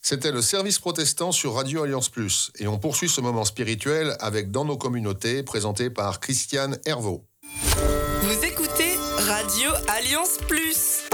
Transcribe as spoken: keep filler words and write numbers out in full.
C'était le service protestant sur Radio Alliance Plus. Et on poursuit ce moment spirituel avec Dans nos communautés, présenté par Christiane Hervaux. Vous écoutez Radio Alliance Plus.